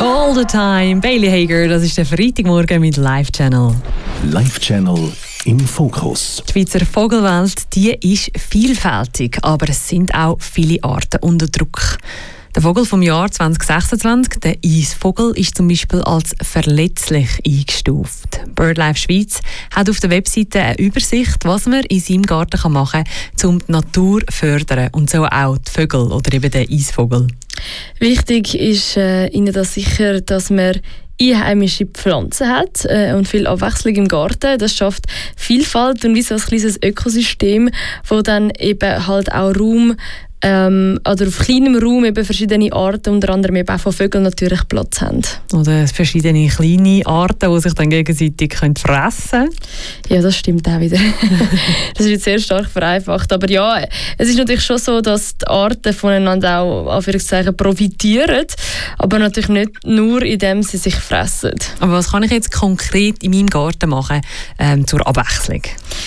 All the time. Bailey Hager, das ist der Freitagmorgen mit Live Channel. Live Channel im Fokus. Die Schweizer Vogelwelt, die ist vielfältig, aber es sind auch viele Arten unter Druck. Der Vogel vom Jahr 2026, der Eisvogel, ist zum Beispiel als verletzlich eingestuft. BirdLife Schweiz hat auf der Webseite eine Übersicht, was man in seinem Garten machen kann, um die Natur zu fördern und so auch die Vögel oder eben den Eisvogel. Wichtig ist Ihnen das sicher, dass man einheimische Pflanzen hat und viel Abwechslung im Garten. Das schafft Vielfalt und wie so ein kleines Ökosystem, wo dann eben halt auch Raum oder auf kleinem Raum eben verschiedene Arten, unter anderem eben auch von Vögeln, natürlich Platz haben. Oder verschiedene kleine Arten, die sich dann gegenseitig fressen können. Ja, das stimmt auch wieder. Das ist jetzt sehr stark vereinfacht. Aber ja, es ist natürlich schon so, dass die Arten voneinander auch Anführungszeichen profitieren, aber natürlich nicht nur, indem sie sich fressen. Aber was kann ich jetzt konkret in meinem Garten machen zur Abwechslung?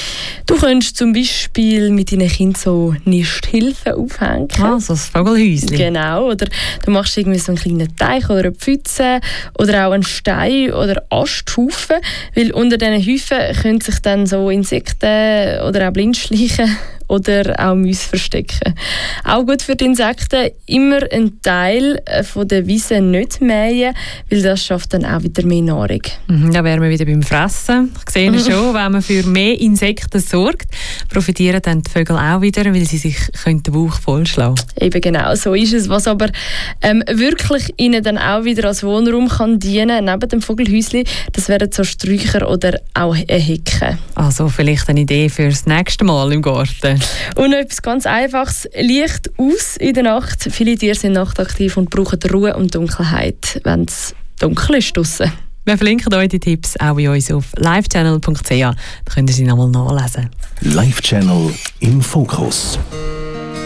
Du könntest zum Beispiel mit deinen Kindern so Nisthilfen aufhängen. Ah, so ein Vogelhäuschen. Genau, oder du machst irgendwie so einen kleinen Teich oder eine Pfütze oder auch einen Stein oder Asthaufen, weil unter diesen Häufen können sich dann so Insekten oder auch Blindschleichen oder auch Mäuse verstecken. Auch gut für die Insekten, immer einen Teil von der Wiese nicht mähen, weil das schafft dann auch wieder mehr Nahrung. Da wären wir wieder beim Fressen. Ich sehe schon, wenn man für mehr Insekten sorgt, profitieren dann die Vögel auch wieder, weil sie sich den Bauch vollschlagen können. Eben genau, so ist es. Was aber wirklich ihnen dann auch wieder als Wohnraum kann dienen, neben dem Vogelhäuschen, das wären so Sträucher oder auch eine Hecke. Also vielleicht eine Idee für das nächste Mal im Garten. Und noch etwas ganz Einfaches, Licht aus in der Nacht. Viele Tiere sind nachtaktiv und brauchen Ruhe und Dunkelheit, wenn es dunkel ist draussen. Wir verlinken euch die Tipps auch bei uns auf livechannel.ch. Da könnt ihr sie nochmal nachlesen. Live Channel im Fokus.